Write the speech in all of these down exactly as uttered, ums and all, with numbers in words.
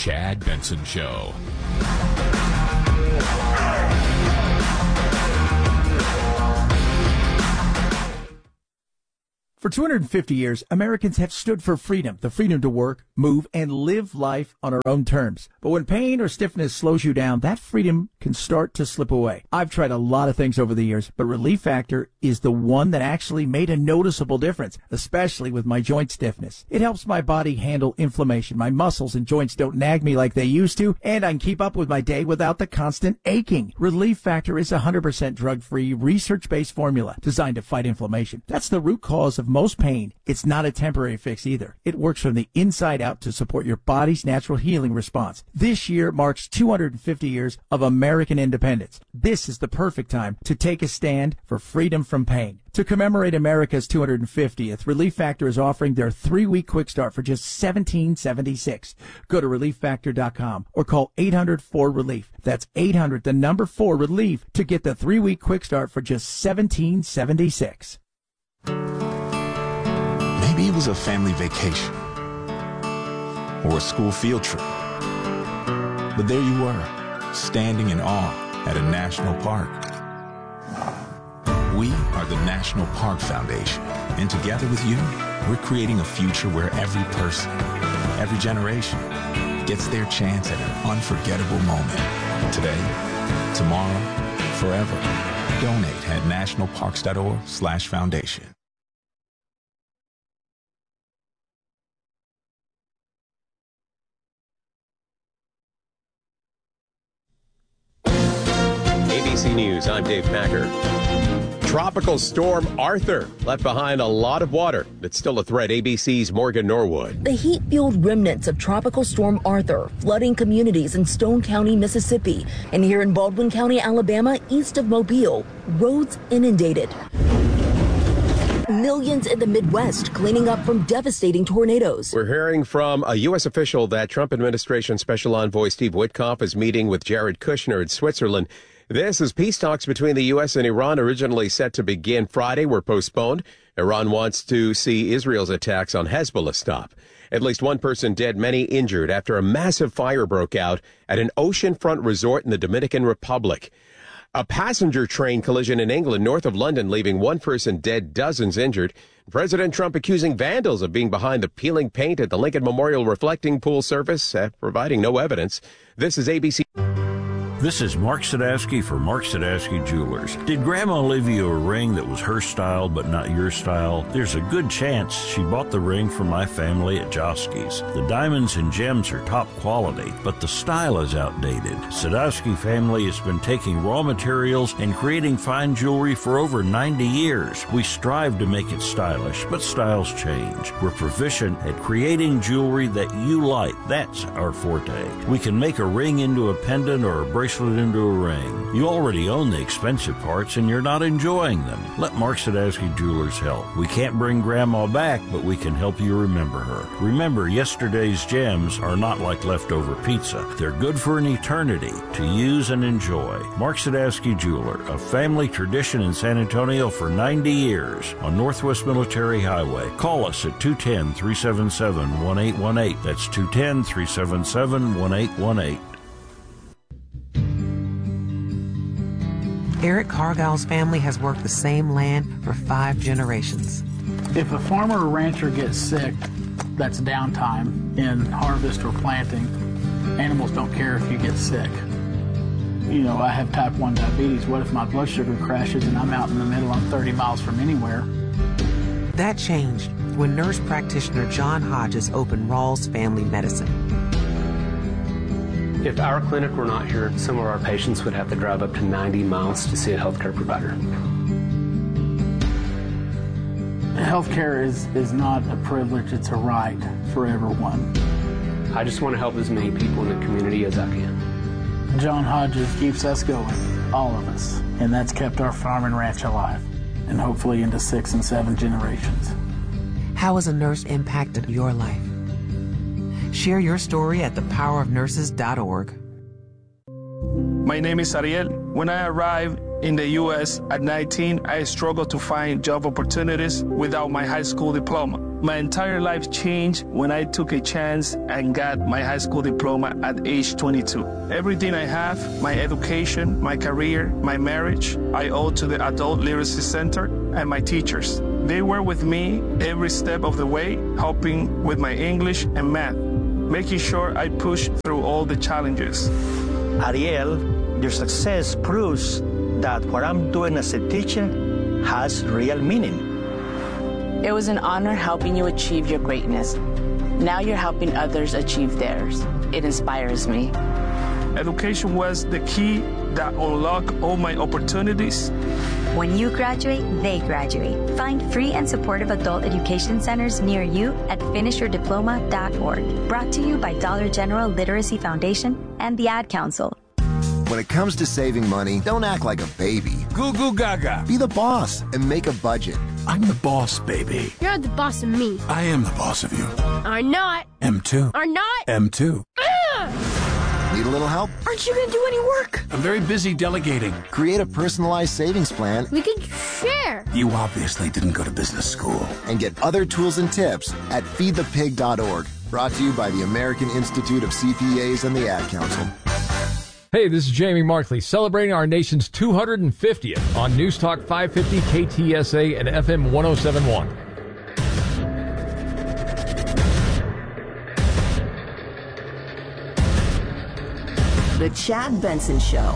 Chad Benson Show. For two hundred fifty years, Americans have stood for freedom, the freedom to work, move, and live life on our own terms. But when pain or stiffness slows you down, that freedom can start to slip away. I've tried a lot of things over the years, but Relief Factor is the one that actually made a noticeable difference, especially with my joint stiffness. It helps my body handle inflammation. My muscles and joints don't nag me like they used to, and I can keep up with my day without the constant aching. Relief Factor is a one hundred percent drug-free, research-based formula designed to fight inflammation. That's the root cause of most pain. It's not a temporary fix either. It works from the inside out to support your body's natural healing response. This year marks two hundred fifty years of American independence. This is the perfect time to take a stand for freedom from pain. To commemorate America's two hundred fiftieth, Relief Factor is offering their three-week quick start for just seventeen seventy-six. Go to relief factor dot com or call eight hundred four relief. That's eight hundred, the number four, relief, to get the three-week quick start for just seventeen seventy-six. Maybe it was a family vacation or a school field trip. But there you were, standing in awe at a national park. We are the National Park Foundation, and together with you, we're creating a future where every person, every generation, gets their chance at an unforgettable moment. Today, tomorrow, forever. Donate at nationalparks.org slash foundation. A B C News, I'm Dave Packer. Tropical storm Arthur left behind a lot of water. It's still a threat. A B C's Morgan Norwood. The heat-fueled remnants of Tropical Storm Arthur flooding communities in Stone County, Mississippi, and here in Baldwin County, Alabama, east of Mobile. Roads inundated. Millions in the Midwest cleaning up from devastating tornadoes. We're hearing from a U S official that Trump administration Special Envoy Steve Witkoff is meeting with Jared Kushner in Switzerland. This is peace talks between the U S and Iran, originally set to begin Friday, were postponed. Iran wants to see Israel's attacks on Hezbollah stop. At least one person dead, many injured after a massive fire broke out at an oceanfront resort in the Dominican Republic. A passenger train collision in England, north of London, leaving one person dead, dozens injured. President Trump accusing vandals of being behind the peeling paint at the Lincoln Memorial reflecting pool service, uh, providing no evidence. This is A B C. This is Mark Sadowski for Mark Sadowski Jewelers. Did Grandma leave you a ring that was her style but not your style? There's a good chance she bought the ring from my family at Josky's. The diamonds and gems are top quality, but the style is outdated. Sadowski family has been taking raw materials and creating fine jewelry for over ninety years. We strive to make it stylish, but styles change. We're proficient at creating jewelry that you like. That's our forte. We can make a ring into a pendant or a bracelet into a ring. You already own the expensive parts and you're not enjoying them. Let Mark Sadowski Jewelers help. We can't bring Grandma back, but we can help you remember her. Remember, yesterday's gems are not like leftover pizza. They're good for an eternity to use and enjoy. Mark Sadowski Jeweler, a family tradition in San Antonio for ninety years on Northwest Military Highway. Call us at two one zero, three seven seven, one eight one eight. That's two one zero, three seven seven, one eight one eight. Eric Cargill's family has worked the same land for five generations. If a farmer or rancher gets sick, that's downtime in harvest or planting. Animals don't care if you get sick. You know, I have type one diabetes. What if my blood sugar crashes and I'm out in the middle, I'm thirty miles from anywhere? That changed when nurse practitioner John Hodges opened Rawls Family Medicine. If our clinic were not here, some of our patients would have to drive up to ninety miles to see a healthcare provider. Healthcare is, is not a privilege, it's a right for everyone. I just want to help as many people in the community as I can. John Hodges keeps us going, all of us, and that's kept our farm and ranch alive, and hopefully into six and seven generations. How has a nurse impacted your life? Share your story at the power of nurses dot org. My name is Ariel. When I arrived in the U S at nineteen, I struggled to find job opportunities without my high school diploma. My entire life changed when I took a chance and got my high school diploma at age twenty-two. Everything I have, my education, my career, my marriage, I owe to the Adult Literacy Center and my teachers. They were with me every step of the way, helping with my English and math, making sure I push through all the challenges. Ariel, your success proves that what I'm doing as a teacher has real meaning. It was an honor helping you achieve your greatness. Now you're helping others achieve theirs. It inspires me. Education was the key that unlocked all my opportunities. When you graduate, they graduate. Find free and supportive adult education centers near you at finish your diploma dot org. Brought to you by Dollar General Literacy Foundation and the Ad Council. When it comes to saving money, don't act like a baby. Goo goo gaga. Be the boss and make a budget. I'm the boss, baby. You're the boss of me. I am the boss of you. Are not. M two. Are not. M two. Ugh! Need a little help? Aren't you going to do any work? I'm very busy delegating. Create a personalized savings plan. We can share. You obviously didn't go to business school. And get other tools and tips at feed the pig dot org. Brought to you by the American Institute of C P As and the Ad Council. Hey, this is Jamie Markley, celebrating our nation's two hundred fiftieth on News Talk five fifty K T S A and F M one oh seven point one. The Chad Benson Show.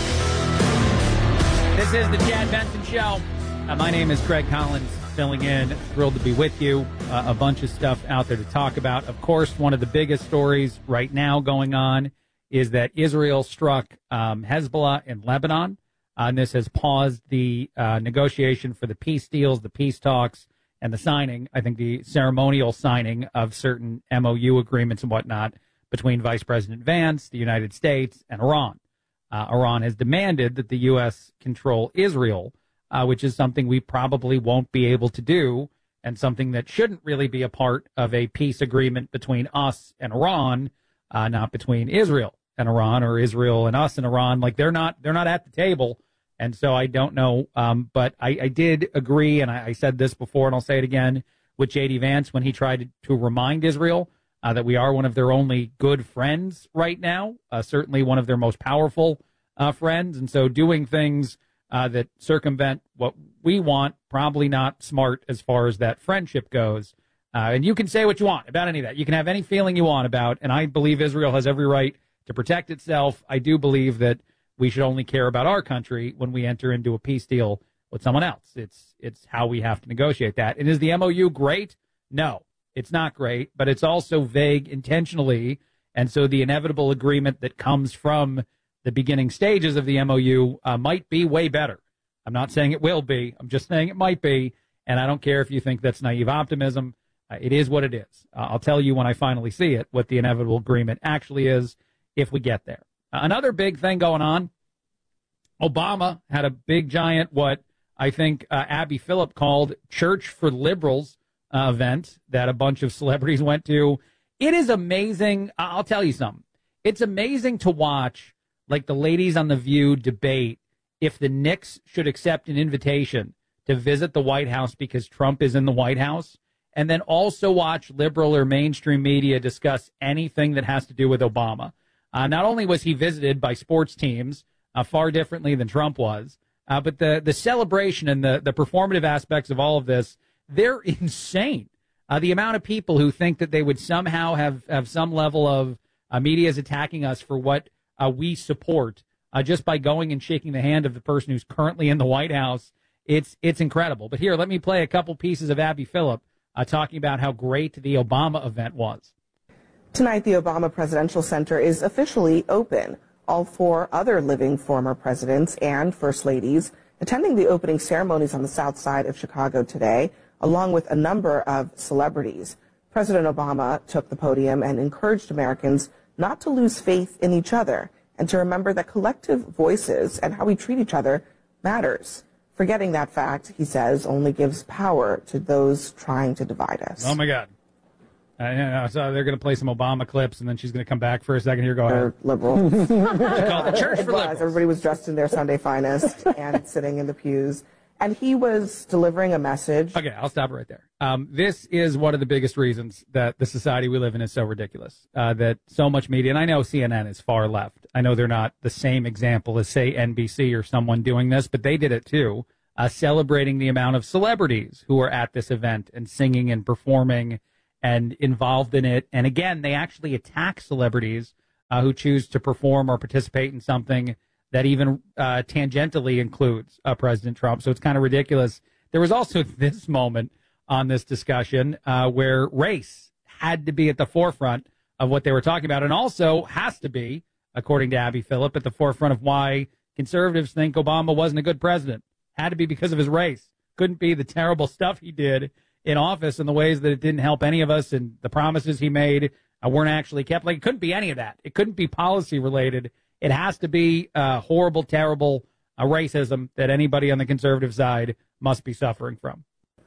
This is the Chad Benson Show. Uh, my name is Craig Collins, filling in. Thrilled to be with you. Uh, a bunch of stuff out there to talk about. Of course, one of the biggest stories right now going on is that Israel struck um, Hezbollah in Lebanon. Uh, and this has paused the uh, negotiation for the peace deals, the peace talks, and the signing, I think the ceremonial signing of certain M O U agreements and whatnot between Vice President Vance, the United States, and Iran. Uh, Iran has demanded that the U S control Israel, uh, which is something we probably won't be able to do, and something that shouldn't really be a part of a peace agreement between us and Iran, uh, not between Israel and Iran, or Israel and us and Iran. Like, they're not they're not at the table. And so I don't know. Um, but I, I did agree, and I, I said this before, and I'll say it again, with J D Vance when he tried to, to remind Israel uh, that we are one of their only good friends right now, uh, certainly one of their most powerful uh, friends. And so doing things uh, that circumvent what we want, probably not smart as far as that friendship goes. Uh, and you can say what you want about any of that. You can have any feeling you want about, and I believe Israel has every right to protect itself. I do believe that we should only care about our country when we enter into a peace deal with someone else. It's it's how we have to negotiate that. And is the M O U great? No, it's not great, but it's also vague intentionally. And so the inevitable agreement that comes from the beginning stages of the M O U uh, might be way better. I'm not saying it will be. I'm just saying it might be. And I don't care if you think that's naive optimism. Uh, it is what it is. Uh, I'll tell you when I finally see it what the inevitable agreement actually is if we get there. Uh, another big thing going on, Obama had a big, giant, what I think uh, Abby Phillip called Church for Liberals uh, event that a bunch of celebrities went to. It is amazing. I'll tell you something. It's amazing to watch, like, the ladies on The View debate if the Knicks should accept an invitation to visit the White House because Trump is in the White House, and then also watch liberal or mainstream media discuss anything that has to do with Obama. Uh, not only was he visited by sports teams uh, far differently than Trump was, uh, but the, the celebration and the, the performative aspects of all of this, they're insane. Uh, the amount of people who think that they would somehow have, have some level of uh, media is attacking us for what uh, we support uh, just by going and shaking the hand of the person who's currently in the White House. It's, it's incredible. But here, let me play a couple pieces of Abby Phillip uh, talking about how great the Obama event was. Tonight, the Obama Presidential Center is officially open. All four other living former presidents and first ladies attending the opening ceremonies on the south side of Chicago today, along with a number of celebrities. President Obama took the podium and encouraged Americans not to lose faith in each other and to remember that collective voices and how we treat each other matters. Forgetting that fact, he says, only gives power to those trying to divide us. Oh, my God. Uh, you know, so they're going to play some Obama clips, and then she's going to come back for a second. Here, go ahead. Liberal. She called the Church it for was. Liberals. Everybody was dressed in their Sunday finest and sitting in the pews. And he was delivering a message. Okay, I'll stop right there. Um, this is one of the biggest reasons that the society we live in is so ridiculous, uh, that so much media, and I know C N N is far left. I know they're not the same example as, say, N B C or someone doing this, but they did it too, uh, celebrating the amount of celebrities who are at this event and singing and performing and involved in it. And again, they actually attack celebrities uh, who choose to perform or participate in something that even uh, tangentially includes uh, President Trump. So it's kind of ridiculous. There was also this moment on this discussion uh, where race had to be at the forefront of what they were talking about, and also has to be, according to Abby Phillip, at the forefront of why conservatives think Obama wasn't a good president. Had to be because of his race. Couldn't be the terrible stuff he did in office and the ways that it didn't help any of us, and the promises he made uh, weren't actually kept. Like, it couldn't be any of that. It couldn't be policy related. It has to be uh, horrible, terrible uh, racism that anybody on the conservative side must be suffering from.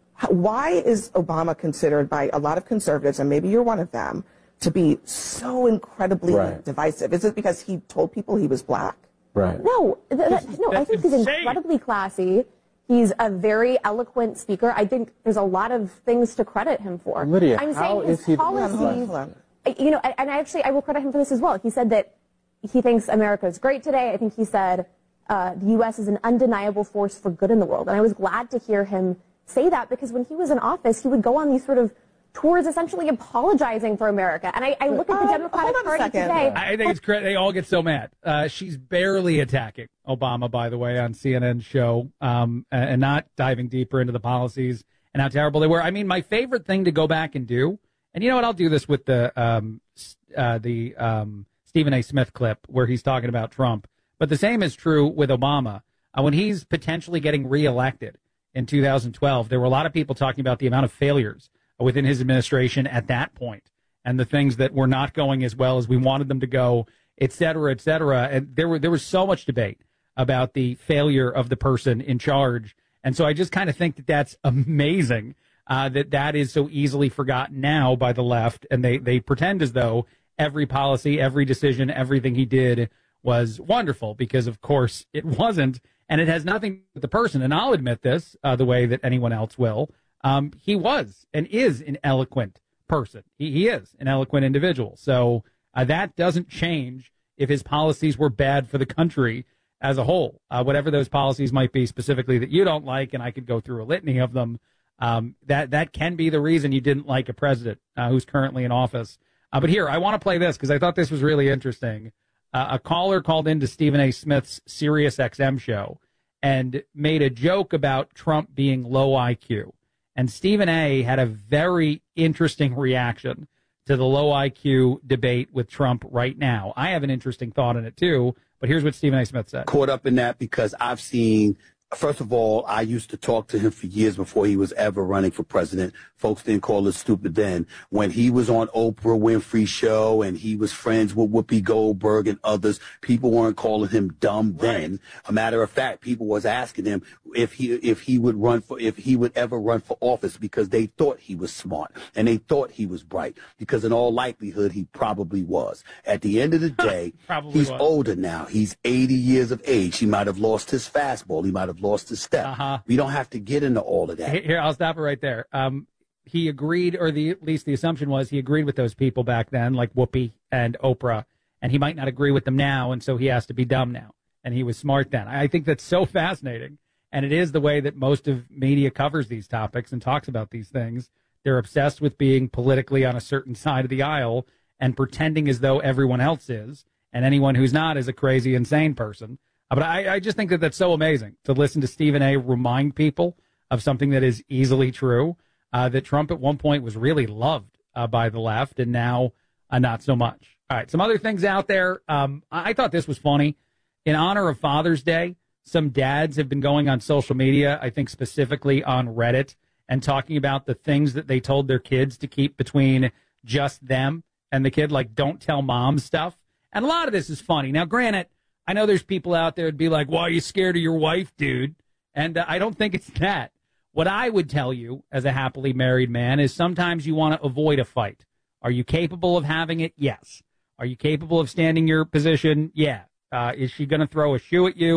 Why is Obama considered by a lot of conservatives, and maybe you're one of them, to be so incredibly Right. divisive? Is it because he told people he was black? Right. No, th- that, no. I think he's insane. incredibly classy. He's a very eloquent speaker. I think there's a lot of things to credit him for. Lydia, I'm how saying his is he- policies. Hold on, hold on. You know, and I actually I will credit him for this as well. He said that he thinks America is great today. I think he said uh, the U S is an undeniable force for good in the world, and I was glad to hear him say that, because when he was in office, he would go on these sort of tours essentially apologizing for America. And I, I look at the Um, Democratic hold on a Party second. today. I think it's great. They all get so mad. Uh, she's barely attacking Obama, by the way, on C N N's show, um, and not diving deeper into the policies and how terrible they were. I mean, my favorite thing to go back and do, and you know what, I'll do this with the um, uh, the um, Stephen A. Smith clip where he's talking about Trump. But the same is true with Obama. Uh, when he's potentially getting reelected in two thousand twelve, there were a lot of people talking about the amount of failures within his administration at that point, and the things that were not going as well as we wanted them to go, et cetera, et cetera. And there were there was so much debate about the failure of the person in charge. And so I just kind of think that that's amazing uh, that that is so easily forgotten now by the left. And they, they pretend as though every policy, every decision, everything he did was wonderful, because, of course, it wasn't. And it has nothing to do with the person. And I'll admit this uh, the way that anyone else will. Um, he was and is an eloquent person. He, he is an eloquent individual. So uh, that doesn't change if his policies were bad for the country as a whole. Uh, whatever those policies might be specifically that you don't like, and I could go through a litany of them, um, that, that can be the reason you didn't like a president uh, who's currently in office. Uh, but here, I want to play this because I thought this was really interesting. Uh, a caller called into Stephen A. Smith's Sirius X M show and made a joke about Trump being low I Q. And Stephen A. had a very interesting reaction to the low I Q debate with Trump right now. I have an interesting thought on it, too. But here's what Stephen A. Smith said. Caught up in that because I've seen, first of all, I used to talk to him for years before he was ever running for president. Folks didn't call us stupid then. When he was on Oprah Winfrey's show and he was friends with Whoopi Goldberg and others, people weren't calling him dumb then. A matter of fact, people was asking him if he if he would run for if he would ever run for office, because they thought he was smart and they thought he was bright, because in all likelihood he probably was. At the end of the day, he's was. older now. He's eighty years of age. He might have lost his fastball. He might have lost his step. Uh-huh. We don't have to get into all of that. Here, I'll stop it right there. Um, he agreed, or the, at least the assumption was he agreed with those people back then, like Whoopi and Oprah, and he might not agree with them now, and so he has to be dumb now. And he was smart then. I think that's so fascinating, and it is the way that most of media covers these topics and talks about these things. They're obsessed with being politically on a certain side of the aisle and pretending as though everyone else is, and anyone who's not is a crazy, insane person. Uh, But I, I just think that that's so amazing to listen to Stephen A. remind people of something that is easily true, uh, that Trump at one point was really loved uh, by the left, and now uh, not so much. All right, some other things out there. Um, I, I thought this was funny. In honor of Father's Day, some dads have been going on social media, I think specifically on Reddit, and talking about the things that they told their kids to keep between just them and the kid, like don't tell mom stuff. And a lot of this is funny. Now, granted, I know there's people out there who'd be like, why are you scared of your wife, dude? And uh, I don't think it's that. What I would tell you as a happily married man is sometimes you want to avoid a fight. Are you capable of having it? Yes. Are you capable of standing your position? Yeah. Uh, is she going to throw a shoe at you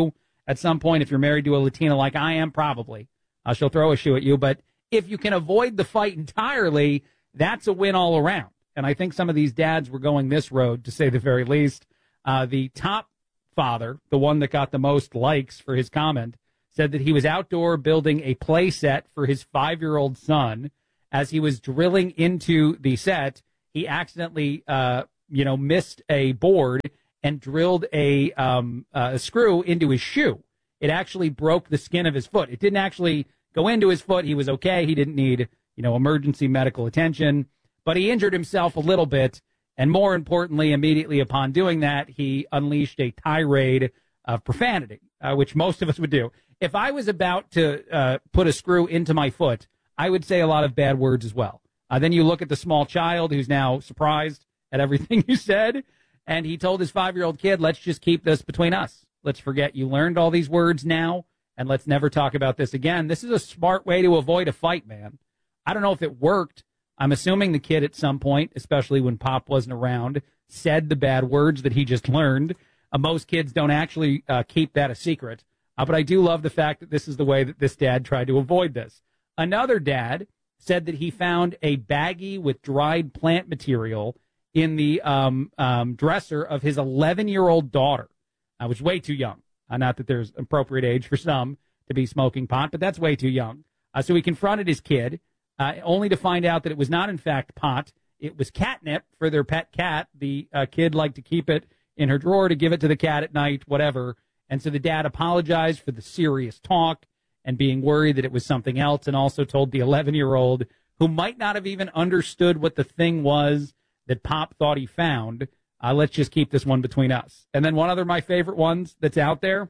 at some point, if you're married to a Latina like I am, probably, uh, she'll throw a shoe at you. But if you can avoid the fight entirely, that's a win all around. And I think some of these dads were going this road, to say the very least. Uh, the top father, the one that got the most likes for his comment, said that he was outdoor building a play set for his five-year-old son. As he was drilling into the set, he accidentally, uh, you know, missed a board and drilled a, um, uh, a screw into his shoe. It actually broke the skin of his foot. It didn't actually go into his foot. He was okay. He didn't need, you know, emergency medical attention, but he injured himself a little bit. And more importantly, immediately upon doing that, he unleashed a tirade of profanity, uh, which most of us would do. If I was about to uh, put a screw into my foot, I would say a lot of bad words as well. Uh, then you look at the small child who's now surprised at everything you said, and he told his five-year-old kid, let's just keep this between us. Let's forget you learned all these words now, and let's never talk about this again. This is a smart way to avoid a fight, man. I don't know if it worked. I'm assuming the kid at some point, especially when Pop wasn't around, said the bad words that he just learned. Uh, most kids don't actually uh, keep that a secret. Uh, but I do love the fact that this is the way that this dad tried to avoid this. Another dad said that he found a baggie with dried plant material in the um, um, dresser of his eleven-year-old daughter, uh, which is way too young. Uh, not that there's appropriate age for some to be smoking pot, but that's way too young. Uh, so he confronted his kid, uh, only to find out that it was not, in fact, pot. It was catnip for their pet cat. The uh, kid liked to keep it in her drawer to give it to the cat at night, whatever. And so the dad apologized for the serious talk and being worried that it was something else, and also told the eleven-year-old, who might not have even understood what the thing was that Pop thought he found, uh, let's just keep this one between us. And then one other of my favorite ones that's out there,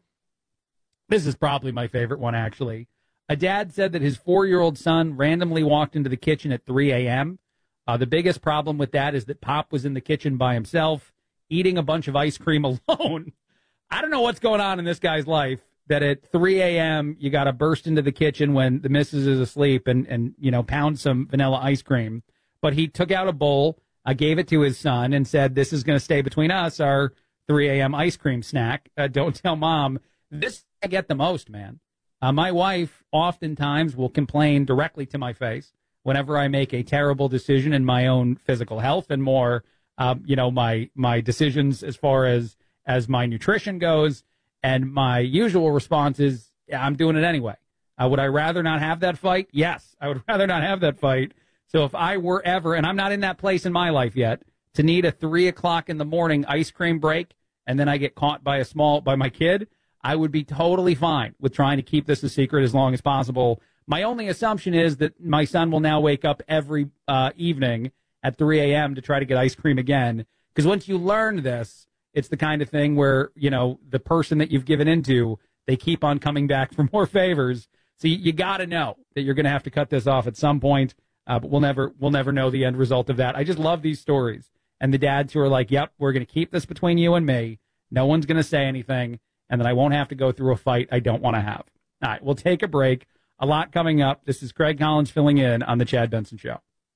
this is probably my favorite one, actually. A dad said that his four-year-old son randomly walked into the kitchen at three a.m. Uh, the biggest problem with that is that Pop was in the kitchen by himself, eating a bunch of ice cream alone. I don't know what's going on in this guy's life, that at three a.m. you got to burst into the kitchen when the missus is asleep and, and, you know, pound some vanilla ice cream. But he took out a bowl, uh, gave it to his son, and said, this is going to stay between us, our three a.m. ice cream snack. Uh, don't tell Mom. This I get the most, man. Uh, my wife oftentimes will complain directly to my face whenever I make a terrible decision in my own physical health and more, um, you know, my my decisions as far as as my nutrition goes. And my usual response is, yeah, I'm doing it anyway. Uh, would I rather not have that fight? Yes, I would rather not have that fight. So if I were ever, and I'm not in that place in my life yet, to need a three o'clock in the morning ice cream break, and then I get caught by a small, by my kid, I would be totally fine with trying to keep this a secret as long as possible. My only assumption is that my son will now wake up every uh, evening at three a.m. to try to get ice cream again. Because once you learn this, it's the kind of thing where, you know, the person that you've given into, they keep on coming back for more favors. So you, you got to know that you're going to have to cut this off at some point. Uh, but we'll never, we'll never know the end result of that. I just love these stories. And the dads who are like, yep, we're going to keep this between you and me. No one's going to say anything. And then I won't have to go through a fight I don't want to have. All right, we'll take a break. A lot coming up. This is Craig Collins filling in on the Chad Benson Show.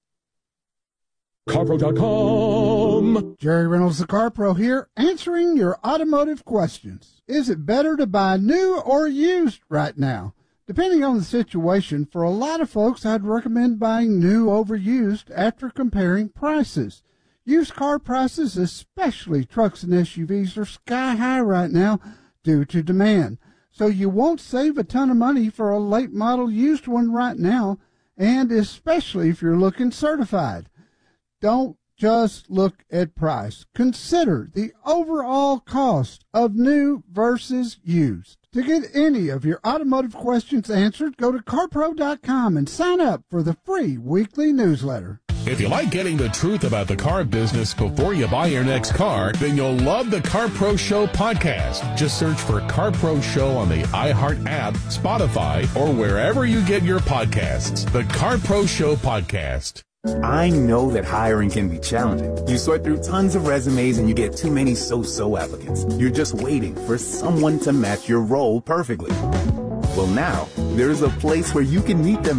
CarPro dot com. Jerry Reynolds, the CarPro here, answering your automotive questions. Is it better to buy new or used right now? Depending on the situation, for a lot of folks, I'd recommend buying new over used after comparing prices. Used car prices, especially trucks and S U Vs, are sky high right now due to demand. So you won't save a ton of money for a late model used one right now, and especially if you're looking certified. Don't just look at price. Consider the overall cost of new versus used. To get any of your automotive questions answered, go to CarPro dot com and sign up for the free weekly newsletter. If you like getting the truth about the car business before you buy your next car, then you'll love the CarPro Show podcast. Just search for CarPro Show on the iHeart app, Spotify, or wherever you get your podcasts. The CarPro Show podcast. I know that hiring can be challenging. You sort through tons of resumes and you get too many so-so applicants. You're just waiting for someone to match your role perfectly. Well, now, there's a place where you can meet them